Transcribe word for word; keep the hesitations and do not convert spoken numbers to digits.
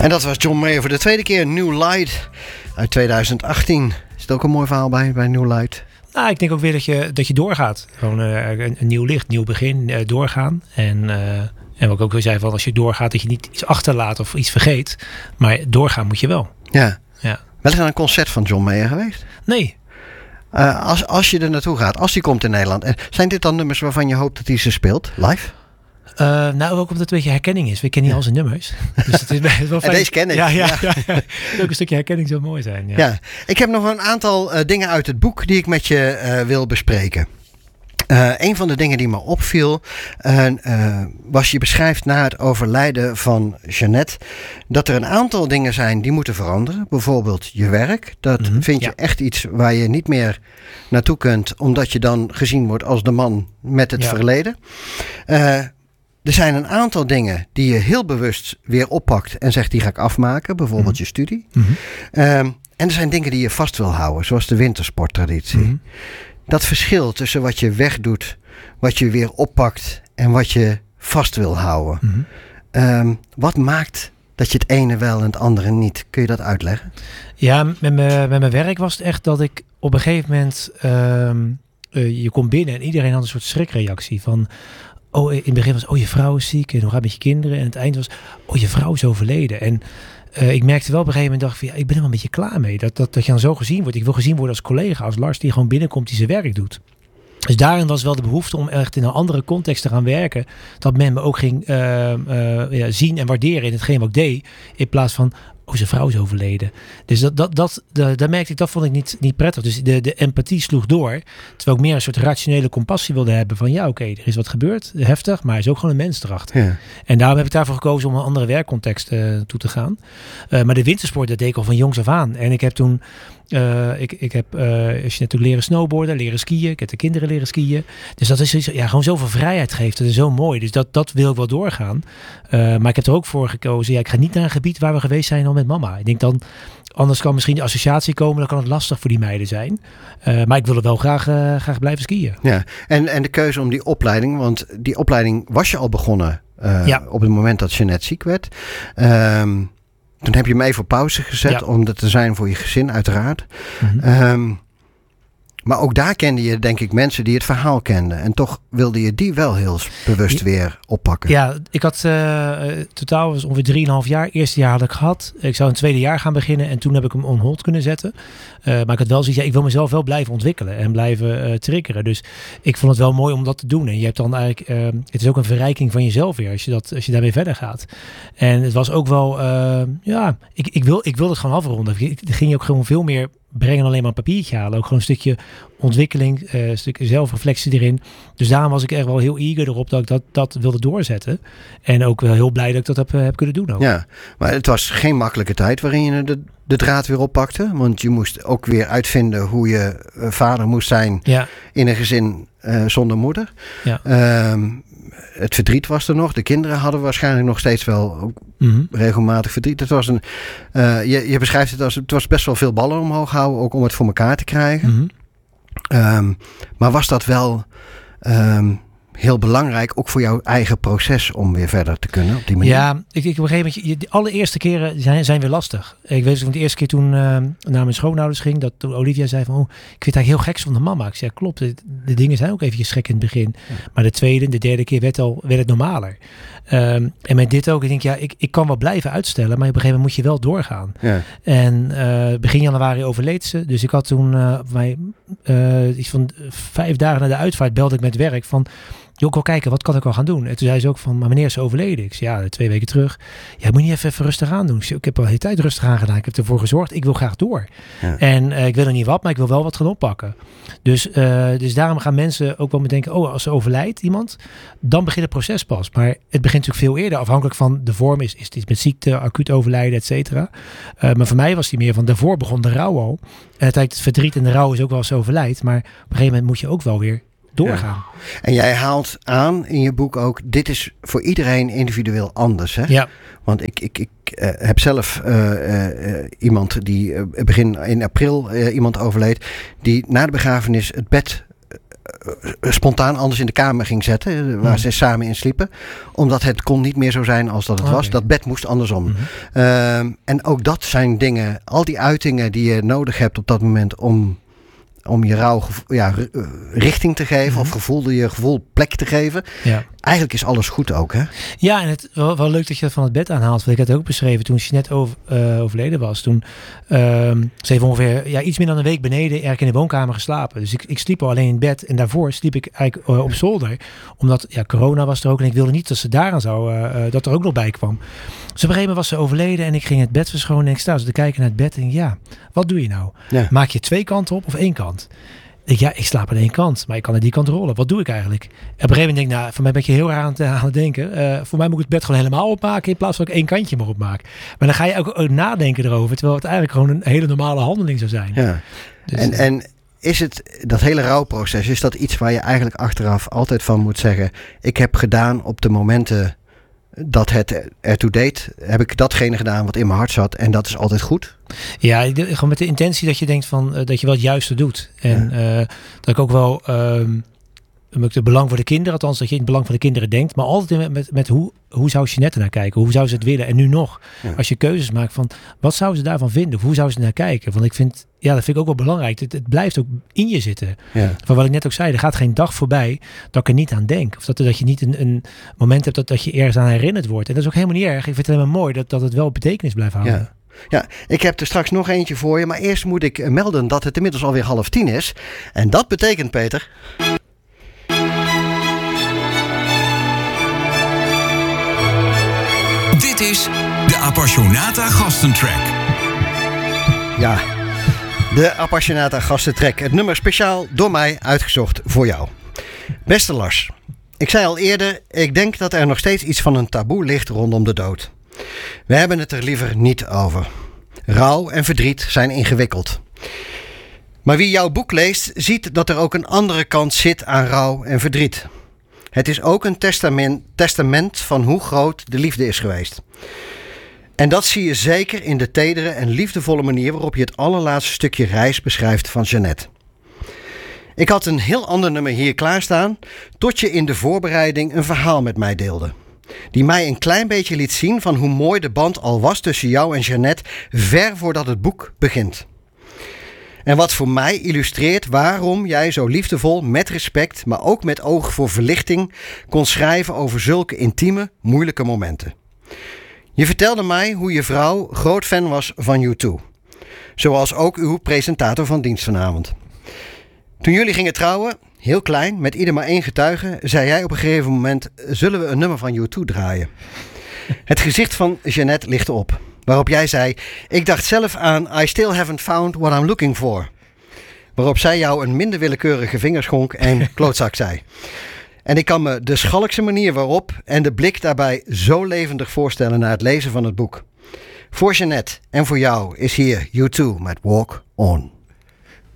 En dat was John Mayer voor de tweede keer. New Light uit twintig achttien. Is het ook een mooi verhaal bij, bij New Light? Nou, ik denk ook weer dat je, dat je doorgaat. Gewoon uh, een, een nieuw licht, nieuw begin, uh, doorgaan. En, uh, en wat ik ook weer zei, van als je doorgaat, dat je niet iets achterlaat of iets vergeet. Maar doorgaan moet je wel. Ja. ja. Wel eens aan een concert van John Mayer geweest? Nee. Uh, als, als je er naartoe gaat, als die komt in Nederland. En zijn dit dan nummers waarvan je hoopt dat hij ze speelt, live? Uh, nou, ook omdat het een beetje herkenning is. We kennen niet al zijn nummers. Dus het is wel fijn. En deze ken ik. Ja, ja, ja. ja. Ook een stukje herkenning zou mooi zijn. Ja. ja. Ik heb nog een aantal uh, dingen uit het boek die ik met je uh, wil bespreken. Uh, een van de dingen die me opviel uh, uh, was je beschrijft na het overlijden van Jeannette dat er een aantal dingen zijn die moeten veranderen. Bijvoorbeeld je werk. Dat mm-hmm, vind je ja. echt iets waar je niet meer naartoe kunt omdat je dan gezien wordt als de man met het ja. verleden. Uh, Er zijn een aantal dingen die je heel bewust weer oppakt en zegt die ga ik afmaken. Bijvoorbeeld mm-hmm. je studie. Mm-hmm. Um, en er zijn dingen die je vast wil houden, zoals de wintersporttraditie. Mm-hmm. Dat verschil tussen wat je wegdoet, wat je weer oppakt en wat je vast wil houden. Mm-hmm. Um, wat maakt dat je het ene wel en het andere niet? Kun je dat uitleggen? Ja, met, me, met mijn werk was het echt dat ik op een gegeven moment... Um, uh, je komt binnen en iedereen had een soort schrikreactie van... Oh, in het begin was, oh, je vrouw is ziek en hoe gaat het met je kinderen? En het eind was, oh, je vrouw is overleden. En uh, ik merkte wel op een gegeven moment, dacht van, ja, ik ben er wel een beetje klaar mee. Dat, dat, dat je dan zo gezien wordt. Ik wil gezien worden als collega, als Lars die gewoon binnenkomt, die zijn werk doet. Dus daarin was wel de behoefte om echt in een andere context te gaan werken. Dat men me ook ging uh, uh, ja, zien en waarderen in hetgeen wat ik deed. In plaats van, oh, zijn vrouw is overleden. Dus dat, dat, dat, de, daar merkte ik, dat vond ik niet, niet prettig. Dus de, de empathie sloeg door. Terwijl ik meer een soort rationele compassie wilde hebben. Van ja, oké, okay, er is wat gebeurd. Heftig, maar er is ook gewoon een mens erachter. Ja. En daarom heb ik daarvoor gekozen om een andere werkcontext uh, toe te gaan. Uh, maar de wintersport, dat deed ik al van jongs af aan. En ik heb toen... Uh, ik, ik heb uh, als je natuurlijk leren snowboarden, leren skiën. Ik heb de kinderen leren skiën. Dus dat is ja, gewoon zoveel vrijheid geeft. Dat is zo mooi. Dus dat, dat wil ik wel doorgaan. Uh, maar ik heb er ook voor gekozen. Ja, ik ga niet naar een gebied waar we geweest zijn al met mama. Ik denk dan, anders kan misschien de associatie komen. Dan kan het lastig voor die meiden zijn. Uh, maar ik wil er wel graag, uh, graag blijven skiën. Ja, en, en de keuze om die opleiding. Want die opleiding was je al begonnen uh, ja. op het moment dat Jeannette ziek werd. Um, Toen heb je hem even op pauze gezet ja. om er te zijn voor je gezin, uiteraard. Mm-hmm. Um, maar ook daar kende je, denk ik, mensen die het verhaal kenden. En toch wilde je die wel heel bewust ja. weer oppakken. Ja, ik had uh, totaal was ongeveer drieënhalf jaar. Eerste jaar had ik gehad. Ik zou een tweede jaar gaan beginnen. En toen heb ik hem on hold kunnen zetten. Uh, maar ik had wel zoiets, ja, ik wil mezelf wel blijven ontwikkelen. En blijven uh, triggeren. Dus ik vond het wel mooi om dat te doen. En je hebt dan eigenlijk, uh, het is ook een verrijking van jezelf weer. Als je, dat, als je daarmee verder gaat. En het was ook wel, uh, ja, ik, ik, wil, ik wil het gewoon afronden. Er ging je ook gewoon veel meer brengen alleen maar een papiertje halen. Ook gewoon een stukje ontwikkeling, uh, een stukje zelfreflectie erin. Dus daarom was ik echt wel heel eager erop dat ik dat, dat wilde doorzetten. En ook wel heel blij dat ik dat heb, uh, heb kunnen doen ook. Ja, maar het was geen makkelijke tijd waarin je de, de draad weer oppakte. Want je moest ook weer uitvinden hoe je uh, vader moest zijn ja. in een gezin uh, zonder moeder. Ja. Um, het verdriet was er nog. De kinderen hadden waarschijnlijk nog steeds wel ook mm-hmm. regelmatig verdriet. Het was een, uh, je, je beschrijft het als, het was best wel veel ballen omhoog houden, ook om het voor elkaar te krijgen. Mm-hmm. Um, maar was dat wel um, heel belangrijk, ook voor jouw eigen proces om weer verder te kunnen op die manier? Ja, ik, ik op een gegeven moment, de allereerste keren zijn, zijn weer lastig. Ik weet van de eerste keer toen uh, naar mijn schoonouders ging, dat toen Olivia zei van, oh, ik vind het eigenlijk heel gek van de mama. Ik zei, ja, klopt, de, de dingen zijn ook eventjes gek in het begin. Ja. Maar de tweede, de derde keer werd, al, werd het normaler. Um, en met dit ook, ik denk, ja, ik, ik kan wel blijven uitstellen, maar op een gegeven moment moet je wel doorgaan. Ja. En uh, begin januari overleed ze, dus ik had toen uh, mij, uh, iets van vijf dagen na de uitvaart belde ik met werk van, je ook wel kijken, wat kan ik wel gaan doen? En toen zei ze ook van, maar wanneer is ze overleden? Ik zei, ja, twee weken terug. Ja, moet je niet even, even rustig aan doen? Ik zei, ik heb al de hele tijd rustig aan gedaan. Ik heb ervoor gezorgd, ik wil graag door. Ja. En uh, ik wil er niet wat, maar ik wil wel wat gaan oppakken. Dus, uh, dus daarom gaan mensen ook wel met denken, oh, als ze overlijdt iemand, dan begint het proces pas. Maar het begint natuurlijk veel eerder, afhankelijk van de vorm. Is, is dit met ziekte, acuut overlijden, et cetera. Uh, maar voor mij was die meer van, daarvoor begon de rouw al. En uiteindelijk het verdriet en de rouw is ook wel als ze overlijdt. Maar op een gegeven moment moet je ook wel weer doorgaan. Ja. En jij haalt aan in je boek ook, dit is voor iedereen individueel anders. Hè? Ja. Want ik, ik, ik uh, heb zelf uh, uh, iemand die uh, begin in april uh, iemand overleed, die na de begrafenis het bed spontaan anders in de kamer ging zetten. Waar mm. ze samen in sliepen. Omdat het kon niet meer zo zijn als dat het okay. was. Dat bed moest andersom. Mm-hmm. Uh, en ook dat zijn dingen. Al die uitingen die je nodig hebt op dat moment om... om je rouw ja, richting te geven. Mm-hmm. Of gevoel, je gevoel plek te geven. Ja. Eigenlijk is alles goed ook, hè? Ja, en het wel, wel leuk dat je dat van het bed aanhaalt. Want ik had het ook beschreven toen Jeanette over, uh, overleden was. Toen uh, ze heeft ongeveer ja, iets meer dan een week beneden eigenlijk in de woonkamer geslapen. Dus ik, ik sliep al alleen in het bed. En daarvoor sliep ik eigenlijk uh, op zolder. Omdat ja, corona was er ook. En ik wilde niet dat ze daaraan zou, uh, dat er ook nog bij kwam. Dus op een gegeven moment was ze overleden. En ik ging het bed verschonen. En ik sta zo te kijken naar het bed. En denk, ja, wat doe je nou? Ja. Maak je twee kanten op of één kant? Ik, ja, ik slaap aan één kant, maar ik kan aan die kant rollen. Wat doe ik eigenlijk? En op een gegeven moment denk ik, nou, voor mij ben je heel raar aan het, aan het denken. Uh, voor mij moet ik het bed gewoon helemaal opmaken in plaats van dat ik één kantje maar opmaak. Maar dan ga je ook, ook nadenken erover, terwijl het eigenlijk gewoon een hele normale handeling zou zijn. Ja. Dus, en, en is het, dat hele rouwproces, is dat iets waar je eigenlijk achteraf altijd van moet zeggen, ik heb gedaan op de momenten dat het ertoe deed, heb ik datgene gedaan wat in mijn hart zat en dat is altijd goed? Ja, gewoon met de intentie dat je denkt van uh, dat je wel het juiste doet. En ja. uh, dat ik ook wel um, het belang voor de kinderen, althans dat je in het belang van de kinderen denkt, maar altijd met, met, met hoe, hoe zou Jeanette naar kijken? Hoe zou ze het willen? En nu nog, ja. als je keuzes maakt van wat zou ze daarvan vinden? Of hoe zou ze naar kijken? Want ik vind, ja, dat vind ik ook wel belangrijk. Het, het blijft ook in je zitten. Ja. Van wat ik net ook zei, er gaat geen dag voorbij dat ik er niet aan denk. Of dat, dat je niet een, een moment hebt dat, dat je ergens aan herinnerd wordt. En dat is ook helemaal niet erg. Ik vind het helemaal mooi dat, dat het wel betekenis blijft houden. Ja. Ja, ik heb er straks nog eentje voor je. Maar eerst moet ik melden dat het inmiddels alweer half tien is. En dat betekent, Peter... Dit is de Appassionata Gastentrack. Ja, de Appassionata Gastentrack. Het nummer speciaal door mij uitgezocht voor jou. Beste Lars, ik zei al eerder, ik denk dat er nog steeds iets van een taboe ligt rondom de dood. We hebben het er liever niet over. Rouw en verdriet zijn ingewikkeld. Maar wie jouw boek leest, ziet dat er ook een andere kant zit aan rouw en verdriet. Het is ook een testament, testament van hoe groot de liefde is geweest. En dat zie je zeker in de tedere en liefdevolle manier waarop je het allerlaatste stukje reis beschrijft van Jeanette. Ik had een heel ander nummer hier klaarstaan, tot je in de voorbereiding een verhaal met mij deelde. Die mij een klein beetje liet zien van hoe mooi de band al was tussen jou en Jeanette, ver voordat het boek begint. En wat voor mij illustreert waarom jij zo liefdevol, met respect, maar ook met oog voor verlichting, kon schrijven over zulke intieme, moeilijke momenten. Je vertelde mij hoe je vrouw groot fan was van U twee. Zoals ook uw presentator van dienst vanavond. Toen jullie gingen trouwen, heel klein, met ieder maar één getuige, zei jij op een gegeven moment, zullen we een nummer van U twee draaien? Het gezicht van Jeanette lichtte op. Waarop jij zei, ik dacht zelf aan I still haven't found what I'm looking for. Waarop zij jou een minder willekeurige vinger schonk en klootzak zei. En ik kan me de schalkse manier waarop en de blik daarbij zo levendig voorstellen na het lezen van het boek. Voor Jeanette en voor jou is hier U twee met Walk On.